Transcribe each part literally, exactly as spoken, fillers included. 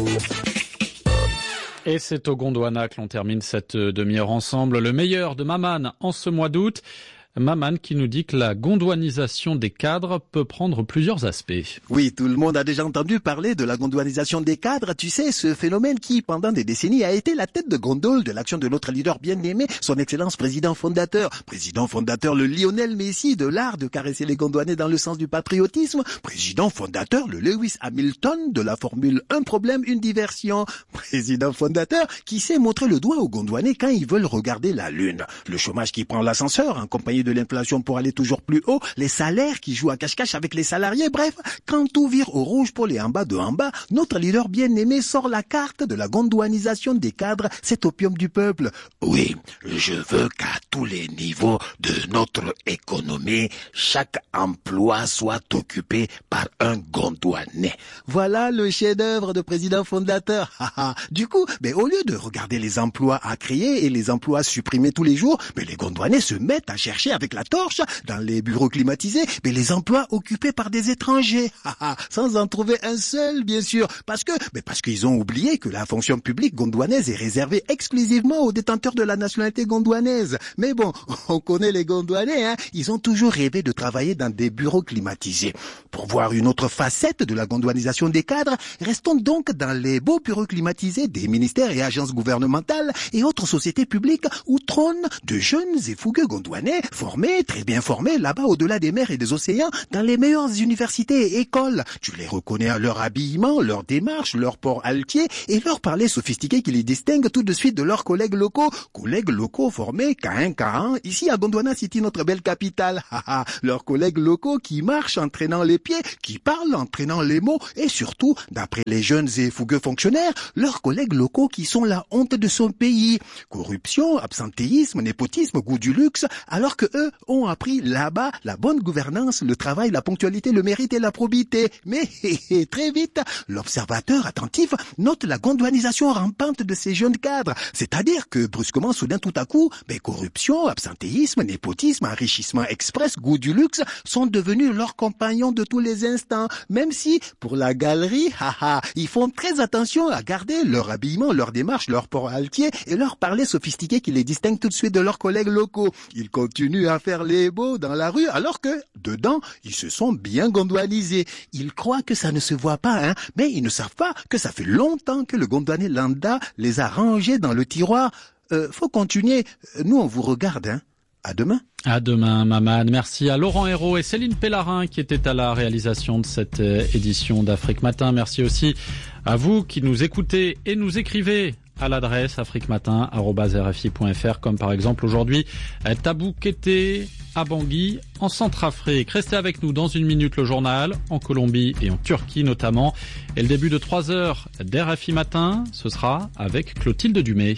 Et c'est au Gondwana que l'on termine cette demi-heure ensemble. Le meilleur de Maman en ce mois d'août. Maman qui nous dit que la gondwanisation des cadres peut prendre plusieurs aspects. Oui, tout le monde a déjà entendu parler de la gondwanisation des cadres. Tu sais, ce phénomène qui, pendant des décennies, a été la tête de gondole de l'action de notre leader bien-aimé, son excellence président fondateur. Président fondateur, le Lionel Messi de l'art de caresser les gondwanais dans le sens du patriotisme. Président fondateur, le Lewis Hamilton de la Formule un problème, une diversion. Président fondateur qui sait montrer le doigt aux gondwanais quand ils veulent regarder la lune. Le chômage qui prend l'ascenseur en compagnie de l'inflation pour aller toujours plus haut, les salaires qui jouent à cache-cache avec les salariés, bref, quand tout vire au rouge pour les en bas de en bas, notre leader bien-aimé sort la carte de la gondwanisation des cadres, cet opium du peuple. Oui, je veux qu'à tous les niveaux de notre économie, chaque emploi soit occupé par un gondwanais. Voilà le chef-d'œuvre de président fondateur. Du coup, mais au lieu de regarder les emplois à créer et les emplois supprimés tous les jours, mais les gondwanais se mettent à chercher avec la torche dans les bureaux climatisés, mais les emplois occupés par des étrangers, sans en trouver un seul, bien sûr, parce que, mais parce qu'ils ont oublié que la fonction publique gondwanaise est réservée exclusivement aux détenteurs de la nationalité gondwanaise. Mais bon, on connaît les gondwanais, hein, ils ont toujours rêvé de travailler dans des bureaux climatisés. Pour voir une autre facette de la gondwanisation des cadres, restons donc dans les beaux bureaux climatisés des ministères et agences gouvernementales et autres sociétés publiques où trônent de jeunes et fougueux gondwanais formés, très bien formés, là-bas au-delà des mers et des océans, dans les meilleures universités et écoles. Tu les reconnais à leur habillement, leur démarche, leur port altier et leur parler sophistiqué qui les distingue tout de suite de leurs collègues locaux. Collègues locaux formés qu'à un qu'à un, ici à Gondwana City, notre belle capitale. Leurs collègues locaux qui marchent en traînant les pieds, qui parlent en traînant les mots et surtout, d'après les jeunes et fougueux fonctionnaires, leurs collègues locaux qui sont la honte de son pays. Corruption, absentéisme, népotisme, goût du luxe, alors que eux ont appris là-bas la bonne gouvernance, le travail, la ponctualité, le mérite et la probité. Mais hé, hé, très vite, l'observateur attentif note la gondwanisation rampante de ces jeunes cadres. C'est-à-dire que brusquement, soudain, tout à coup, ben, corruption, absentéisme, népotisme, enrichissement express, goût du luxe sont devenus leurs compagnons de tous les instants. Même si, pour la galerie, haha, ils font très attention à garder leur habillement, leur démarche, leur port altier et leur parler sophistiqué qui les distingue tout de suite de leurs collègues locaux. Ils continuent à faire les beaux dans la rue alors que, dedans, ils se sont bien gondwanisés. Ils croient que ça ne se voit pas, hein, mais ils ne savent pas que ça fait longtemps que le gondwanais lambda les a rangés dans le tiroir. Euh, faut continuer. Nous, on vous regarde, hein. À demain. À demain, Maman. Merci à Laurent Hérault et Céline Pellarin qui étaient à la réalisation de cette édition d'Afrique Matin. Merci aussi à vous qui nous écoutez et nous écrivez à l'adresse afriquematin arobase r f i point f r, comme par exemple aujourd'hui Tabou Kété à Bangui en Centrafrique. Restez avec nous dans une minute, le journal en Colombie et en Turquie notamment. Et le début de trois heures d'R F I Matin, ce sera avec Clotilde Dumay.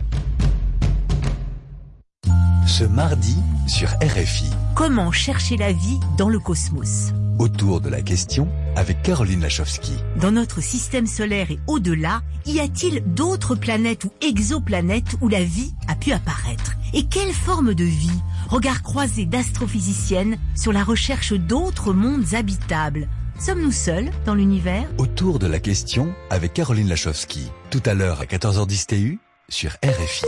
Ce mardi sur R F I. Comment chercher la vie dans le cosmos? Autour de la question avec Caroline Lachowski. Dans notre système solaire et au-delà, y a-t-il d'autres planètes ou exoplanètes où la vie a pu apparaître? Et quelle forme de vie? Regard croisé d'astrophysiciennes sur la recherche d'autres mondes habitables. Sommes-nous seuls dans l'univers? Autour de la question avec Caroline Lachowski. Tout à l'heure à quatorze heures dix T U sur R F I.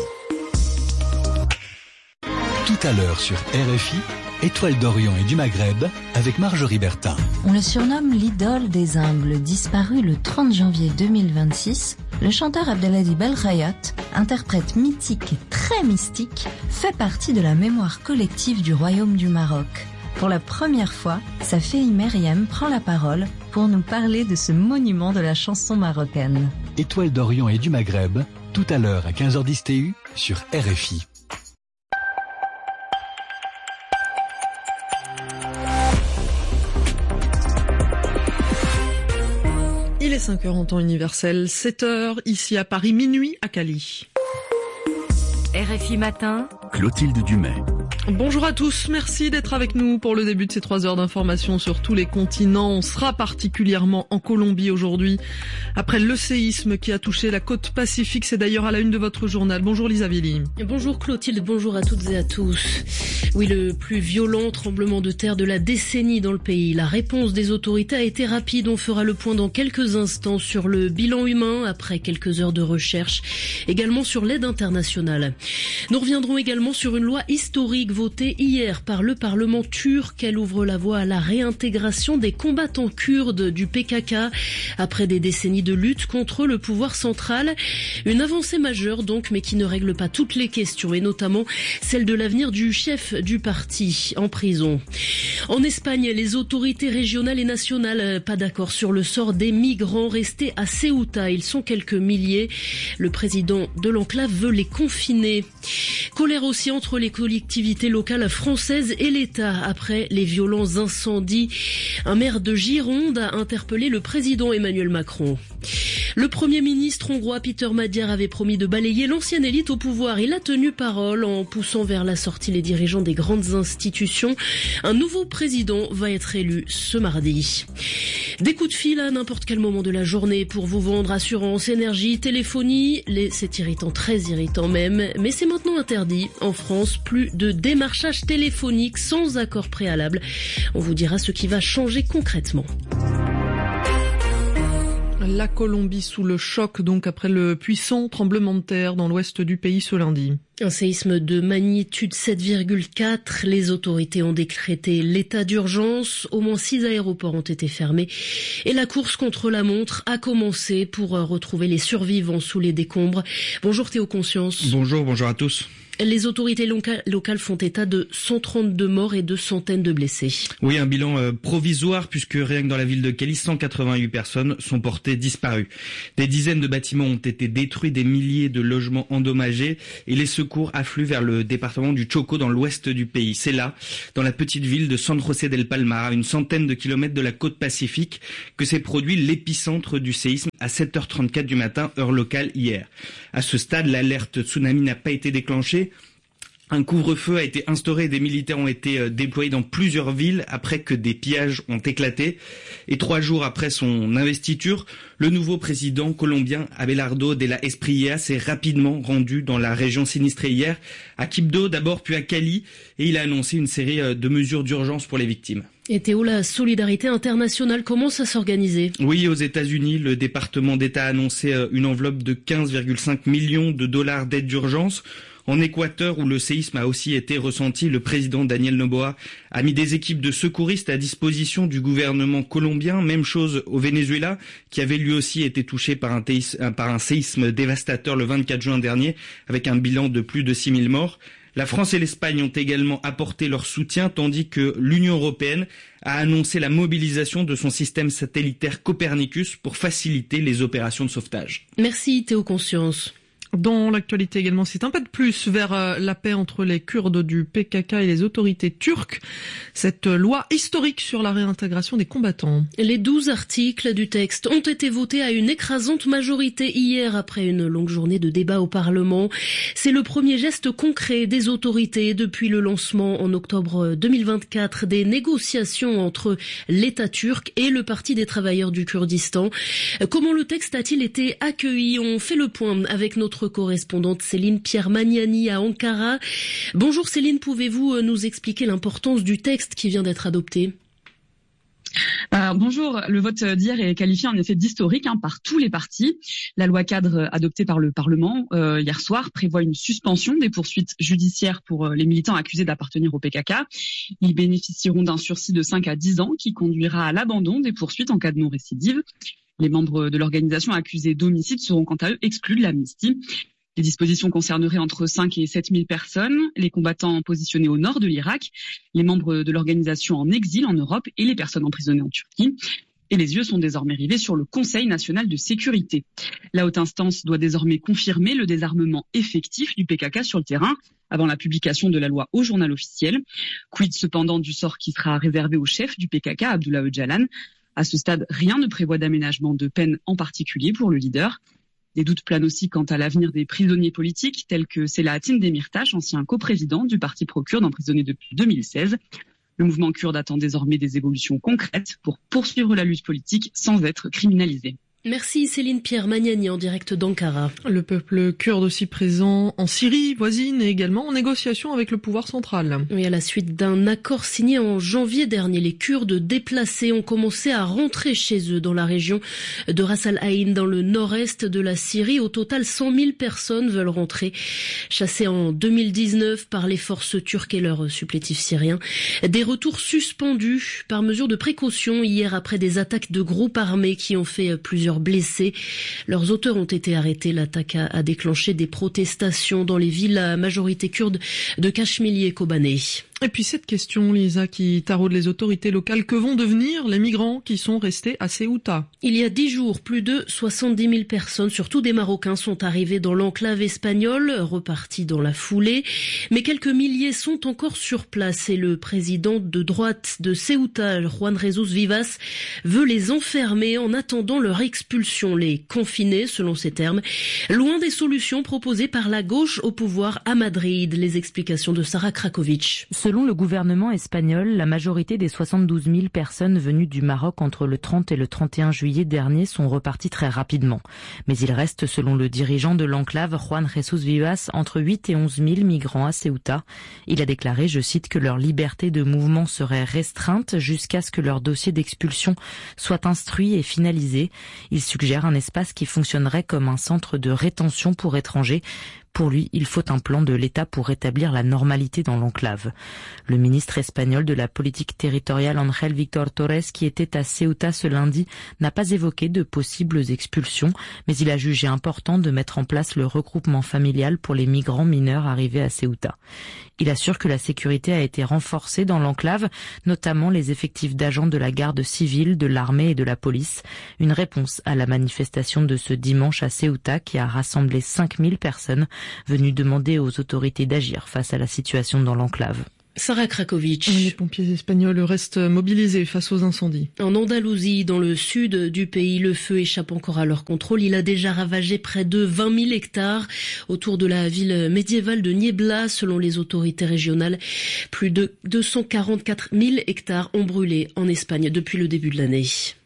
Tout à l'heure sur R F I, Étoile d'Orient et du Maghreb avec Marjorie Bertin. On le surnomme l'idole des humbles. Disparu le trente janvier deux mille vingt-six, le chanteur Abdelhadi Belkhayat, interprète mythique et très mystique, fait partie de la mémoire collective du Royaume du Maroc. Pour la première fois, sa fille Myriam prend la parole pour nous parler de ce monument de la chanson marocaine. Étoile d'Orient et du Maghreb, tout à l'heure à quinze heures dix T U sur R F I. Il est cinq heures en temps universel, sept heures ici à Paris, minuit à Cali. R F I Matin, Clotilde Dumais. Bonjour à tous, merci d'être avec nous pour le début de ces trois heures d'information sur tous les continents. On sera particulièrement en Colombie aujourd'hui, après le séisme qui a touché la côte pacifique. C'est d'ailleurs à la une de votre journal. Bonjour Lisa Villy. Bonjour Clotilde, bonjour à toutes et à tous. Oui, le plus violent tremblement de terre de la décennie dans le pays. La réponse des autorités a été rapide. On fera le point dans quelques instants sur le bilan humain après quelques heures de recherche, également sur l'aide internationale. Nous reviendrons également sur une loi historique votée hier par le Parlement turc. Elle ouvre la voie à la réintégration des combattants kurdes du P K K après des décennies de lutte contre le pouvoir central. Une avancée majeure donc, mais qui ne règle pas toutes les questions, et notamment celle de l'avenir du chef du parti en prison. En Espagne, les autorités régionales et nationales pas d'accord sur le sort des migrants restés à Ceuta. Ils sont quelques milliers. Le président de l'enclave veut les confiner. Colère aussi entre les collectivités locales françaises et l'État après les violents incendies. Un maire de Gironde a interpellé le président Emmanuel Macron. Le Premier ministre hongrois Peter Magyar avait promis de balayer l'ancienne élite au pouvoir. Il a tenu parole en poussant vers la sortie les dirigeants des grandes institutions. Un nouveau président va être élu ce mardi. Des coups de fil à n'importe quel moment de la journée pour vous vendre assurance, énergie, téléphonie. Les... C'est irritant, très irritant même. Mais c'est maintenant interdit. En France, plus de démarchage téléphonique sans accord préalable. On vous dira ce qui va changer concrètement. La Colombie sous le choc donc après le puissant tremblement de terre dans l'ouest du pays ce lundi. Un séisme de magnitude sept virgule quatre. Les autorités ont décrété l'état d'urgence. Au moins six aéroports ont été fermés. Et la course contre la montre a commencé pour retrouver les survivants sous les décombres. Bonjour Théo Conscience. Bonjour, bonjour à tous. Les autorités locales font état de cent trente-deux morts et de centaines de blessés. Oui, un bilan euh, provisoire puisque rien que dans la ville de Cali, cent quatre-vingt-huit personnes sont portées disparues. Des dizaines de bâtiments ont été détruits, des milliers de logements endommagés et les secours affluent vers le département du Chocó dans l'ouest du pays. C'est là, dans la petite ville de San José del Palmar, à une centaine de kilomètres de la côte pacifique, que s'est produit l'épicentre du séisme à sept heures trente-quatre du matin, heure locale hier. À ce stade, l'alerte tsunami n'a pas été déclenchée. Un couvre-feu a été instauré et des militaires ont été déployés dans plusieurs villes après que des pillages ont éclaté. Et trois jours après son investiture, le nouveau président colombien Abelardo de la Espriella s'est rapidement rendu dans la région sinistrée hier, à Quibdó d'abord puis à Cali, et il a annoncé une série de mesures d'urgence pour les victimes. Et Théo, la solidarité internationale commence à s'organiser. Oui, aux États-Unis, le département d'État a annoncé une enveloppe de quinze virgule cinq millions de dollars d'aide d'urgence. En Équateur, où le séisme a aussi été ressenti, le président Daniel Noboa a mis des équipes de secouristes à disposition du gouvernement colombien. Même chose au Venezuela, qui avait lui aussi été touché par un, théisme, par un séisme dévastateur le vingt-quatre juin dernier, avec un bilan de plus de six mille morts. La France et l'Espagne ont également apporté leur soutien, tandis que l'Union européenne a annoncé la mobilisation de son système satellitaire Copernicus pour faciliter les opérations de sauvetage. Merci Théo Conscience. Dans l'actualité également, c'est un pas de plus vers la paix entre les Kurdes du P K K et les autorités turques. Cette loi historique sur la réintégration des combattants. Les douze articles du texte ont été votés à une écrasante majorité hier après une longue journée de débat au Parlement. C'est le premier geste concret des autorités depuis le lancement en octobre deux mille vingt-quatre des négociations entre l'État turc et le Parti des travailleurs du Kurdistan. Comment le texte a-t-il été accueilli? On fait le point avec notre correspondante Céline Pierre-Magnani à Ankara. Bonjour Céline, pouvez-vous nous expliquer l'importance du texte qui vient d'être adopté? Euh, bonjour, le vote d'hier est qualifié en effet d'historique hein, par tous les partis. La loi cadre adoptée par le Parlement euh, hier soir prévoit une suspension des poursuites judiciaires pour euh, les militants accusés d'appartenir au P K K. Ils bénéficieront d'un sursis de cinq à dix ans qui conduira à l'abandon des poursuites en cas de non-récidive. Les membres de l'organisation accusés d'homicide seront quant à eux exclus de l'amnistie. Les dispositions concerneraient entre cinq et sept mille personnes, les combattants positionnés au nord de l'Irak, les membres de l'organisation en exil en Europe et les personnes emprisonnées en Turquie. Et les yeux sont désormais rivés sur le Conseil national de sécurité. La haute instance doit désormais confirmer le désarmement effectif du P K K sur le terrain avant la publication de la loi au journal officiel. Quid cependant du sort qui sera réservé au chef du P K K, Abdullah Öcalan. À ce stade, rien ne prévoit d'aménagement de peine en particulier pour le leader. Des doutes planent aussi quant à l'avenir des prisonniers politiques, tels que Selahattin Demirtas, ancien coprésident du parti pro-kurde, emprisonné depuis deux mille seize. Le mouvement kurde attend désormais des évolutions concrètes pour poursuivre la lutte politique sans être criminalisé. Merci Céline Pierre Magnani en direct d'Ankara. Le peuple kurde aussi présent en Syrie voisine et également en négociation avec le pouvoir central. Oui, à la suite d'un accord signé en janvier dernier, les Kurdes déplacés ont commencé à rentrer chez eux dans la région de Ras al-Ain, dans le nord-est de la Syrie. Au total, cent mille personnes veulent rentrer, chassées en deux mille dix-neuf par les forces turques et leurs supplétifs syriens. Des retours suspendus par mesure de précaution hier après des attaques de groupes armés qui ont fait plusieurs blessés. Leurs auteurs ont été arrêtés. L'attaque a déclenché des protestations dans les villes à majorité kurde de Kashmili et Kobané. Et puis cette question, Lisa, qui taraude les autorités locales, que vont devenir les migrants qui sont restés à Ceuta? Il y a dix jours, plus de soixante-dix mille personnes, surtout des Marocains, sont arrivés dans l'enclave espagnole, repartis dans la foulée. Mais quelques milliers sont encore sur place et le président de droite de Ceuta, Juan Jesus Vivas, veut les enfermer en attendant leur expulsion, les confiner, selon ses termes, loin des solutions proposées par la gauche au pouvoir à Madrid. Les explications de Sarah Krakovic. Selon le gouvernement espagnol, la majorité des soixante-douze mille personnes venues du Maroc entre le trente et le trente et un juillet dernier sont reparties très rapidement. Mais il reste, selon le dirigeant de l'enclave, Juan Jesus Vivas, entre huit et onze mille migrants à Ceuta. Il a déclaré, je cite, que leur liberté de mouvement serait restreinte jusqu'à ce que leur dossier d'expulsion soit instruit et finalisé. Il suggère un espace qui fonctionnerait comme un centre de rétention pour étrangers. Pour lui, il faut un plan de l'État pour rétablir la normalité dans l'enclave. Le ministre espagnol de la politique territoriale, Ángel Víctor Torres, qui était à Ceuta ce lundi, n'a pas évoqué de possibles expulsions, mais il a jugé important de mettre en place le regroupement familial pour les migrants mineurs arrivés à Ceuta. Il assure que la sécurité a été renforcée dans l'enclave, notamment les effectifs d'agents de la garde civile, de l'armée et de la police. Une réponse à la manifestation de ce dimanche à Ceuta qui a rassemblé cinq mille personnes venues demander aux autorités d'agir face à la situation dans l'enclave. Sarah Krakovic. Les pompiers espagnols restent mobilisés face aux incendies. En Andalousie, dans le sud du pays, le feu échappe encore à leur contrôle. Il a déjà ravagé près de vingt mille hectares autour de la ville médiévale de Niebla, selon les autorités régionales. Plus de deux cent quarante-quatre mille hectares ont brûlé en Espagne depuis le début de l'année.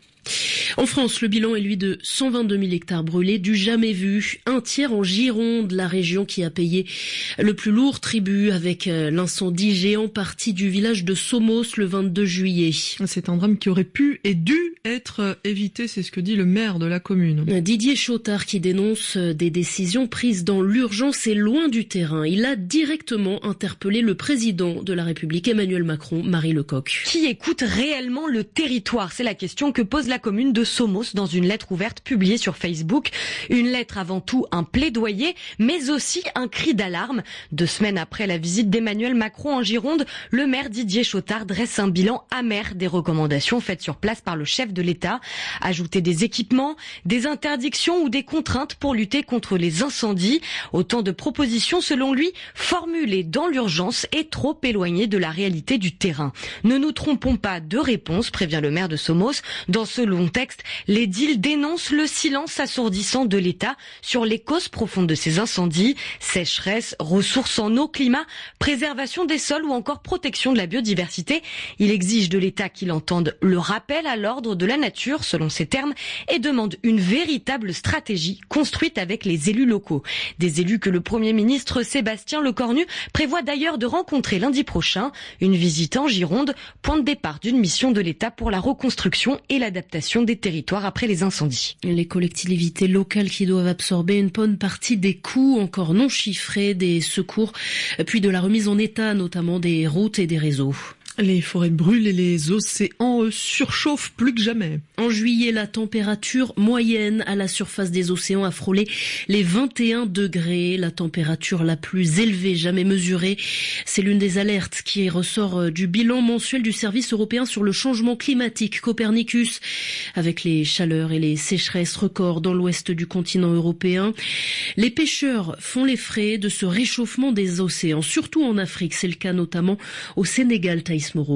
En France, le bilan est lui de cent vingt-deux mille hectares brûlés, du jamais vu. Un tiers en Gironde, la région qui a payé le plus lourd tribut avec l'incendie géant parti du village de Somos le vingt-deux juillet. C'est un drame qui aurait pu et dû être évité, c'est ce que dit le maire de la commune. Didier Chotard qui dénonce des décisions prises dans l'urgence et loin du terrain. Il a directement interpellé le président de la République, Emmanuel Macron, Marie Lecoq. Qui écoute réellement le territoire? C'est la question que pose la commune de Somos dans une lettre ouverte publiée sur Facebook. Une lettre avant tout un plaidoyer, mais aussi un cri d'alarme. Deux semaines après la visite d'Emmanuel Macron en Gironde, le maire Didier Chotard dresse un bilan amer des recommandations faites sur place par le chef de l'État. Ajouter des équipements, des interdictions ou des contraintes pour lutter contre les incendies. Autant de propositions, selon lui, formulées dans l'urgence et trop éloignées de la réalité du terrain. Ne nous trompons pas de réponse, prévient le maire de Somos. Dans ce long texte, l'édile dénonce le silence assourdissant de l'État sur les causes profondes de ces incendies, sécheresse, ressources en eau, climat, préservation des sols ou encore protection de la biodiversité. Il exige de l'État qu'il entende le rappel à l'ordre de la nature, selon ses termes, et demande une véritable stratégie construite avec les élus locaux. Des élus que le Premier ministre Sébastien Lecornu prévoit d'ailleurs de rencontrer lundi prochain. Une visite en Gironde, point de départ d'une mission de l'État pour la reconstruction et l'adaptation des territoires après les incendies. Les collectivités locales qui doivent absorber une bonne partie des coûts encore non chiffrés des secours, puis de la remise en état notamment des routes et des réseaux. Les forêts brûlent et les océans eux, surchauffent plus que jamais. En juillet, la température moyenne à la surface des océans a frôlé les vingt et un degrés, la température la plus élevée jamais mesurée. C'est l'une des alertes qui ressort du bilan mensuel du service européen sur le changement climatique Copernicus, avec les chaleurs et les sécheresses records dans l'ouest du continent européen. Les pêcheurs font les frais de ce réchauffement des océans, surtout en Afrique. C'est le cas notamment au Sénégal, Thaïs Moreau.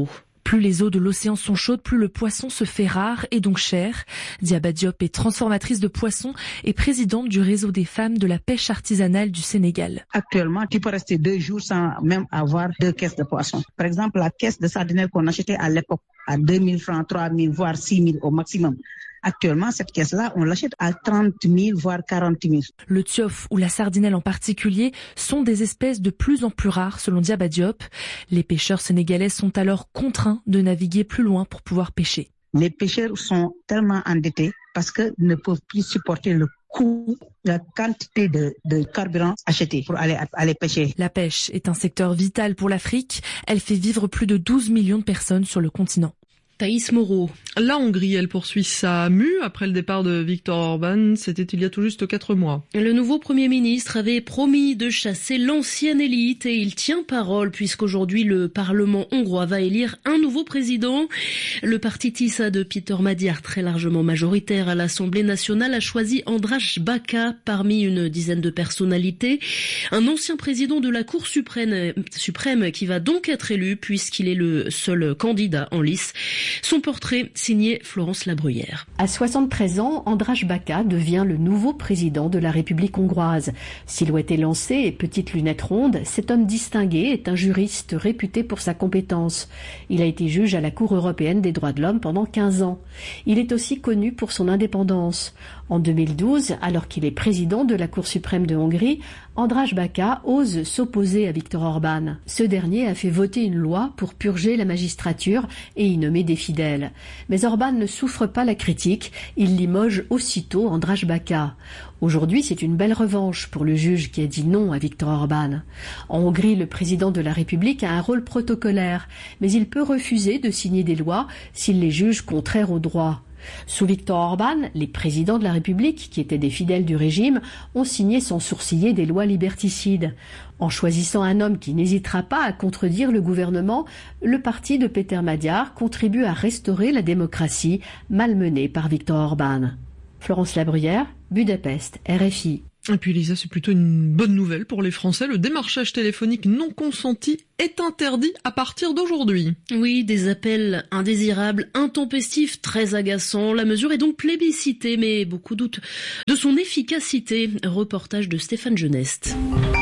Plus les eaux de l'océan sont chaudes, plus le poisson se fait rare et donc cher. Diaba Diop est transformatrice de poissons et présidente du réseau des femmes de la pêche artisanale du Sénégal. Actuellement, tu peux rester deux jours sans même avoir deux caisses de poissons. Par exemple, la caisse de sardinelle qu'on achetait à l'époque à deux mille francs, trois mille, voire six mille au maximum. Actuellement, cette caisse-là, on l'achète à trente mille, voire quarante mille. Le tiof ou la sardinelle en particulier sont des espèces de plus en plus rares selon Diaba Diop. Les pêcheurs sénégalais sont alors contraints de naviguer plus loin pour pouvoir pêcher. Les pêcheurs sont tellement endettés parce qu'ils ne peuvent plus supporter le coût, la quantité de, de carburant acheté pour aller, aller pêcher. La pêche est un secteur vital pour l'Afrique. Elle fait vivre plus de douze millions de personnes sur le continent. Thaïs Moreau. La Hongrie, elle poursuit sa mue après le départ de Viktor Orban. C'était il y a tout juste quatre mois. Le nouveau Premier ministre avait promis de chasser l'ancienne élite et il tient parole puisqu'aujourd'hui le Parlement hongrois va élire un nouveau président. Le parti Tisza de Péter Magyar, très largement majoritaire à l'Assemblée nationale, a choisi András Baka parmi une dizaine de personnalités. Un ancien président de la Cour suprême, suprême qui va donc être élu puisqu'il est le seul candidat en lice. Son portrait signé Florence Labruyère. À soixante-treize ans, András Baka devient le nouveau président de la République hongroise. Silhouette élancée et petite lunette ronde, cet homme distingué est un juriste réputé pour sa compétence. Il a été juge à la Cour européenne des droits de l'homme pendant quinze ans. Il est aussi connu pour son indépendance. En deux mille douze, alors qu'il est président de la Cour suprême de Hongrie, András Baka ose s'opposer à Viktor Orban. Ce dernier a fait voter une loi pour purger la magistrature et y nommer des fidèles. Mais Orban ne souffre pas la critique, il limoge aussitôt András Baka. Aujourd'hui, c'est une belle revanche pour le juge qui a dit non à Viktor Orban. En Hongrie, le président de la République a un rôle protocolaire, mais il peut refuser de signer des lois s'il les juge contraires au droit. Sous Viktor Orban, les présidents de la République, qui étaient des fidèles du régime, ont signé sans sourciller des lois liberticides. En choisissant un homme qui n'hésitera pas à contredire le gouvernement, le parti de Péter Magyar contribue à restaurer la démocratie malmenée par Viktor Orban. Florence Labruyère, Budapest, R F I. Et puis Lisa, c'est plutôt une bonne nouvelle pour les Français. Le démarchage téléphonique non consenti est interdit à partir d'aujourd'hui. Oui, des appels indésirables, intempestifs, très agaçants. La mesure est donc plébiscitée, mais beaucoup doutent de son efficacité. Reportage de Stéphane Genest.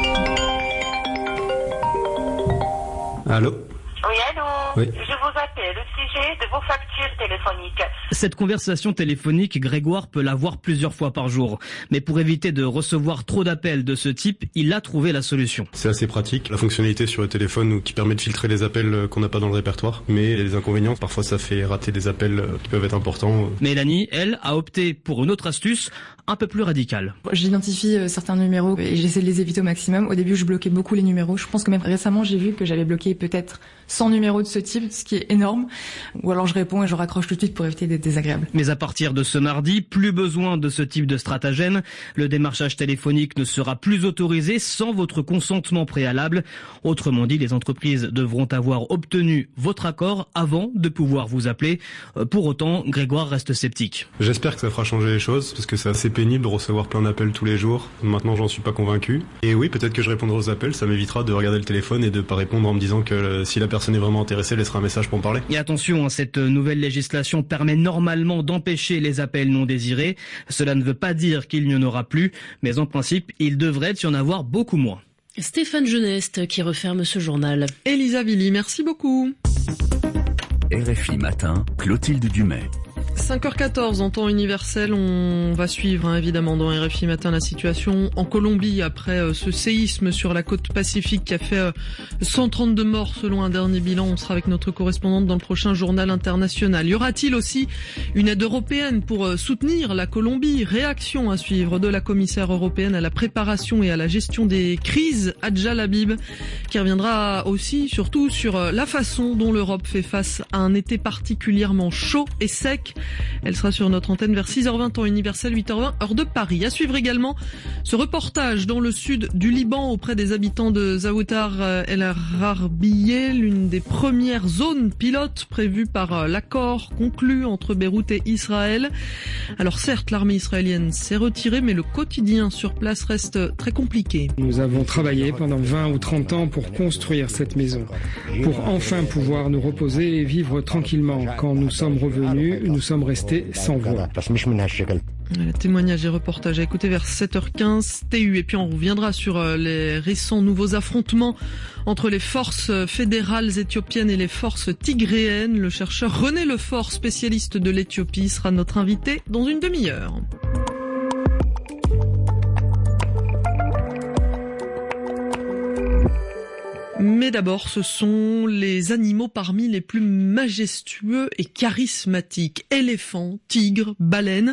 Allô ? Oui, allô. Oui. Je vous appelle au sujet de vos factures téléphoniques. Cette conversation téléphonique, Grégoire peut l'avoir plusieurs fois par jour. Mais pour éviter de recevoir trop d'appels de ce type, il a trouvé la solution. C'est assez pratique, la fonctionnalité sur le téléphone qui permet de filtrer les appels qu'on n'a pas dans le répertoire. Mais il y a des inconvénients, parfois ça fait rater des appels qui peuvent être importants. Mélanie, elle, a opté pour une autre astuce, un peu plus radicale. J'identifie certains numéros et j'essaie de les éviter au maximum. Au début, je bloquais beaucoup les numéros. Je pense que même récemment, j'ai vu que j'avais bloqué peut-être cent numéros de ce type, ce qui est énorme. Ou alors je réponds et je raccroche tout de suite pour éviter d'être désagréable. Mais à partir de ce mardi, plus besoin de ce type de stratagème. Le démarchage téléphonique ne sera plus autorisé sans votre consentement préalable. Autrement dit, les entreprises devront avoir obtenu votre accord avant de pouvoir vous appeler. Pour autant, Grégoire reste sceptique. J'espère que ça fera changer les choses, parce que c'est assez pénible de recevoir plein d'appels tous les jours. Maintenant, j'en suis pas convaincu. Et oui, peut-être que je répondrai aux appels, ça m'évitera de regarder le téléphone et de pas répondre en me disant que euh, si la personne est vraiment intéressée, elle laissera un message pour me parler. Et attention, cette nouvelle législation permet normalement d'empêcher les appels non désirés. Cela ne veut pas dire qu'il n'y en aura plus, mais en principe, il devrait y en avoir beaucoup moins. Stéphane Genest qui referme ce journal. Elisa Villy, merci beaucoup. R F I Matin, Clotilde Dumais. cinq heures quatorze en temps universel, on va suivre hein, évidemment dans R F I Matin la situation en Colombie après euh, ce séisme sur la côte pacifique qui a fait euh, cent trente-deux morts selon un dernier bilan. On sera avec notre correspondante dans le prochain journal international. Y aura-t-il aussi une aide européenne pour euh, soutenir la Colombie? Réaction à suivre de la commissaire européenne à la préparation et à la gestion des crises, Adja Labib, qui reviendra aussi surtout sur euh, la façon dont l'Europe fait face à un été particulièrement chaud et sec. Elle sera sur notre antenne vers six heures vingt temps universel, huit heures vingt heure de Paris. À suivre également ce reportage dans le sud du Liban auprès des habitants de Zaoutar El Arbiye, l'une des premières zones pilotes prévues par l'accord conclu entre Beyrouth et Israël. Alors certes, l'armée israélienne s'est retirée, mais le quotidien sur place reste très compliqué. Nous avons travaillé pendant vingt ou trente ans pour construire cette maison, pour enfin pouvoir nous reposer et vivre tranquillement. Quand nous sommes revenus, nous sommes restés sans voix. Le témoignage et reportage à écouter vers sept heures quinze T U. Et puis on reviendra sur les récents nouveaux affrontements entre les forces fédérales éthiopiennes et les forces tigréennes. Le chercheur René Lefort, spécialiste de l'Éthiopie, sera notre invité dans une demi-heure. Mais d'abord, ce sont les animaux parmi les plus majestueux et charismatiques. Éléphants, tigres, baleines.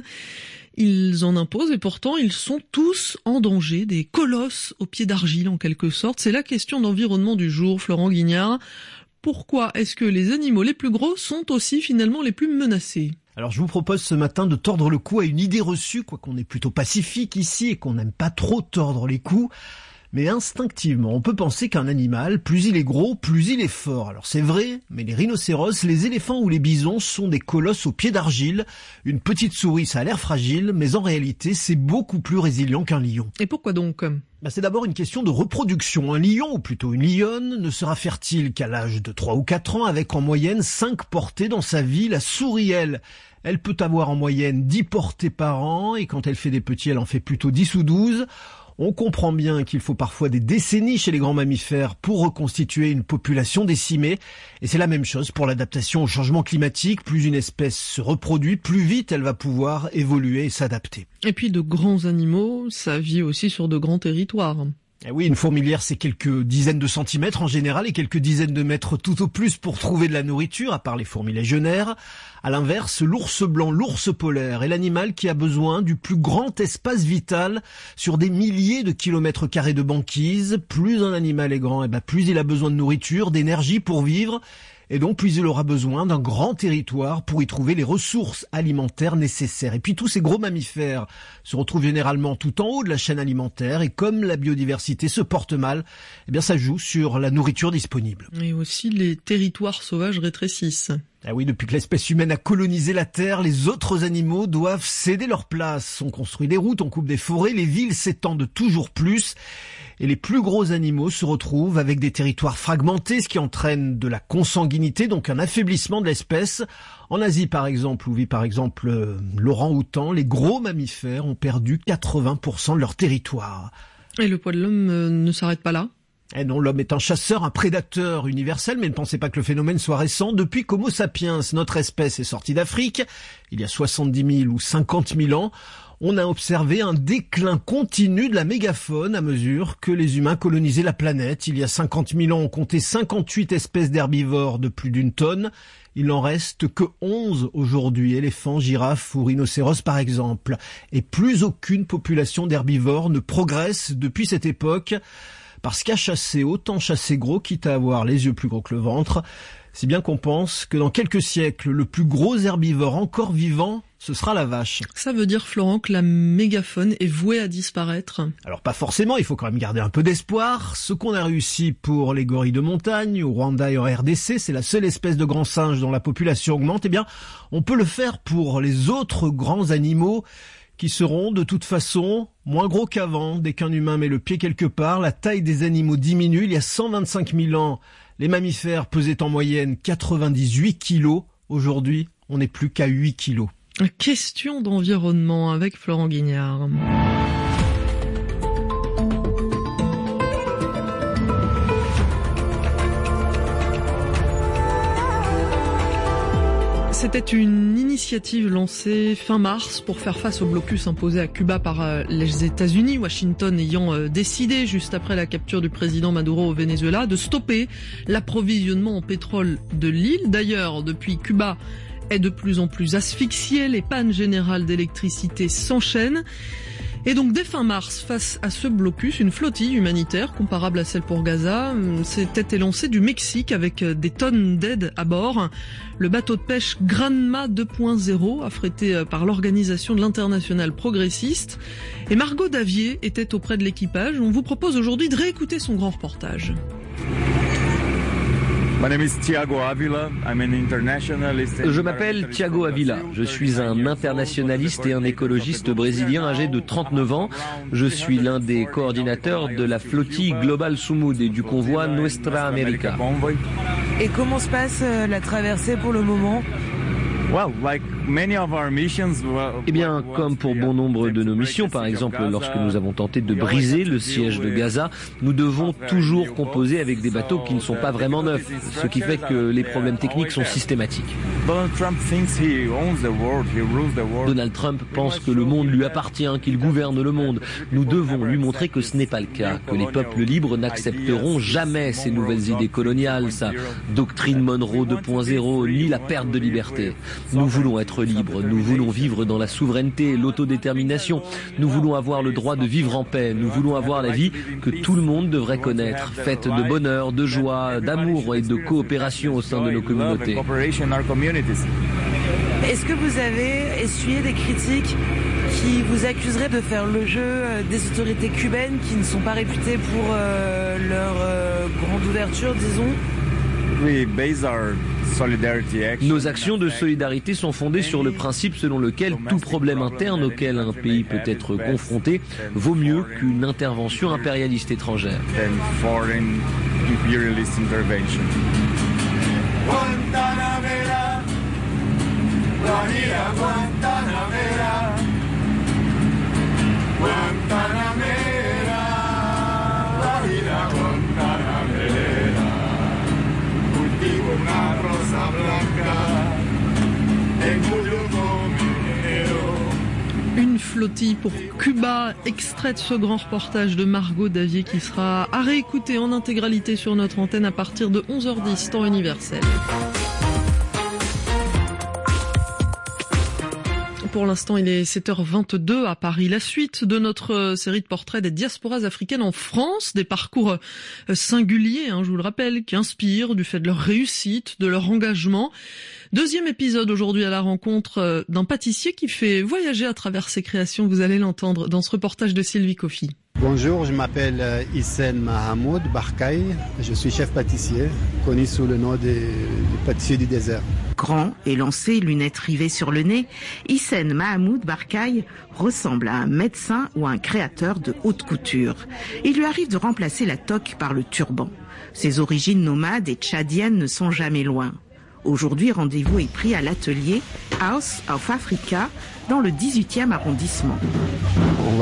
Ils en imposent et pourtant ils sont tous en danger, des colosses aux pieds d'argile en quelque sorte. C'est la question d'environnement du jour, Florent Guignard. Pourquoi est-ce que les animaux les plus gros sont aussi finalement les plus menacés ? Alors je vous propose ce matin de tordre le cou à une idée reçue, quoi qu'on est plutôt pacifique ici et qu'on n'aime pas trop tordre les coups. Mais instinctivement, on peut penser qu'un animal, plus il est gros, plus il est fort. Alors c'est vrai, mais les rhinocéros, les éléphants ou les bisons sont des colosses aux pieds d'argile. Une petite souris, ça a l'air fragile, mais en réalité, c'est beaucoup plus résilient qu'un lion. Et pourquoi donc ? Bah c'est d'abord une question de reproduction. Un lion, ou plutôt une lionne, ne sera fertile qu'à l'âge de trois ou quatre ans, avec en moyenne cinq portées dans sa vie. La souris, elle, elle peut avoir en moyenne dix portées par an, et quand elle fait des petits, elle en fait plutôt dix ou douze. On comprend bien qu'il faut parfois des décennies chez les grands mammifères pour reconstituer une population décimée. Et c'est la même chose pour l'adaptation au changement climatique. Plus une espèce se reproduit, plus vite elle va pouvoir évoluer et s'adapter. Et puis de grands animaux, ça vit aussi sur de grands territoires. Eh oui, une fourmilière, c'est quelques dizaines de centimètres en général et quelques dizaines de mètres tout au plus pour trouver de la nourriture, à part les fourmis légionnaires. À l'inverse, l'ours blanc, l'ours polaire est l'animal qui a besoin du plus grand espace vital sur des milliers de kilomètres carrés de banquise. Plus un animal est grand, eh ben plus il a besoin de nourriture, d'énergie pour vivre. Et donc, plus il aura besoin d'un grand territoire pour y trouver les ressources alimentaires nécessaires. Et puis, tous ces gros mammifères se retrouvent généralement tout en haut de la chaîne alimentaire. Et comme la biodiversité se porte mal, eh bien, ça joue sur la nourriture disponible. Et aussi, les territoires sauvages rétrécissent. Ah oui, depuis que l'espèce humaine a colonisé la Terre, les autres animaux doivent céder leur place. On construit des routes, on coupe des forêts, les villes s'étendent toujours plus. Et les plus gros animaux se retrouvent avec des territoires fragmentés, ce qui entraîne de la consanguinité, donc un affaiblissement de l'espèce. En Asie, par exemple, où vit par exemple euh, l'orang-outan, les gros mammifères ont perdu quatre-vingts pour cent de leur territoire. Et le poids de l'homme euh, ne s'arrête pas là ? Eh non, l'homme est un chasseur, un prédateur universel, mais ne pensez pas que le phénomène soit récent. Depuis qu'Homo sapiens, notre espèce, est sortie d'Afrique, il y a soixante-dix mille ou cinquante mille ans, on a observé un déclin continu de la mégafaune à mesure que les humains colonisaient la planète. Il y a cinquante mille ans, on comptait cinquante-huit espèces d'herbivores de plus d'une tonne. Il n'en reste que onze aujourd'hui, éléphants, girafes ou rhinocéros par exemple. Et plus aucune population d'herbivores ne progresse depuis cette époque. Parce qu'à chasser, autant chasser gros, quitte à avoir les yeux plus gros que le ventre, si bien qu'on pense que dans quelques siècles, le plus gros herbivore encore vivant, ce sera la vache. Ça veut dire, Florent, que la mégafaune est vouée à disparaître? Alors pas forcément, il faut quand même garder un peu d'espoir. Ce qu'on a réussi pour les gorilles de montagne, au Rwanda et en R D C, c'est la seule espèce de grand singe dont la population augmente. Eh bien, on peut le faire pour les autres grands animaux qui seront de toute façon moins gros qu'avant. Dès qu'un humain met le pied quelque part, la taille des animaux diminue. Il y a cent vingt-cinq mille ans, les mammifères pesaient en moyenne quatre-vingt-dix-huit kilos. Aujourd'hui, on n'est plus qu'à huit kilos. Question d'environnement avec Florent Guignard. C'était une initiative lancée fin mars pour faire face au blocus imposé à Cuba par les États-Unis, Washington ayant décidé, juste après la capture du président Maduro au Venezuela, de stopper l'approvisionnement en pétrole de l'île. D'ailleurs, depuis, Cuba est de plus en plus asphyxié, les pannes générales d'électricité s'enchaînent. Et donc dès fin mars, face à ce blocus, une flottille humanitaire comparable à celle pour Gaza s'était élancée du Mexique avec des tonnes d'aide à bord. Le bateau de pêche Granma deux point zéro, affrété par l'Organisation de l'Internationale progressiste. Et Margot Davier était auprès de l'équipage. On vous propose aujourd'hui de réécouter son grand reportage. Je m'appelle Thiago Avila, je suis un internationaliste et un écologiste brésilien âgé de trente-neuf ans. Je suis l'un des coordinateurs de la flottille Global Sumud et du convoi Nuestra América. Et comment se passe la traversée pour le moment ? Eh bien, comme pour bon nombre de nos missions, par exemple lorsque nous avons tenté de briser le siège de Gaza, nous devons toujours composer avec des bateaux qui ne sont pas vraiment neufs, ce qui fait que les problèmes techniques sont systématiques. Donald Trump pense que le monde lui appartient, qu'il gouverne le monde. Nous devons lui montrer que ce n'est pas le cas, que les peuples libres n'accepteront jamais ces nouvelles idées coloniales, sa doctrine Monroe deux point zéro, ni la perte de liberté. Nous voulons être libres, nous voulons vivre dans la souveraineté, l'autodétermination, nous voulons avoir le droit de vivre en paix, nous voulons avoir la vie que tout le monde devrait connaître, faite de bonheur, de joie, d'amour et de coopération au sein de nos communautés. Est-ce que vous avez essuyé des critiques qui vous accuseraient de faire le jeu des autorités cubaines qui ne sont pas réputées pour euh, leur euh, grande ouverture, disons ? Nos actions de solidarité sont fondées sur le principe selon lequel tout problème interne auquel un pays peut être confronté vaut mieux qu'une intervention impérialiste étrangère. Une flottille pour Cuba, extrait de ce grand reportage de Margot Davier qui sera à réécouter en intégralité sur notre antenne à partir de onze heures dix, temps universel. Pour l'instant, il est sept heures vingt-deux à Paris. La suite de notre série de portraits des diasporas africaines en France, des parcours singuliers, hein, je vous le rappelle, qui inspirent du fait de leur réussite, de leur engagement. Deuxième épisode aujourd'hui à la rencontre d'un pâtissier qui fait voyager à travers ses créations. Vous allez l'entendre dans ce reportage de Sylvie Coffy. Bonjour, je m'appelle Hissène Mahamoud Barkaï. Je suis chef pâtissier, connu sous le nom de, de pâtissier du désert. Grand, élancé, lunettes rivées sur le nez, Hissène Mahamoud Barkaï ressemble à un médecin ou un créateur de haute couture. Il lui arrive de remplacer la toque par le turban. Ses origines nomades et tchadiennes ne sont jamais loin. Aujourd'hui, rendez-vous est pris à l'atelier House of Africa dans le dix-huitième arrondissement. On